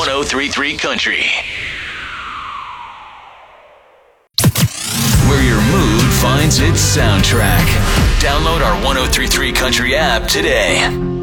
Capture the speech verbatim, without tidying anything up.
one oh three point three Country. Where your mood finds its soundtrack. Download our one oh three point three Country app today.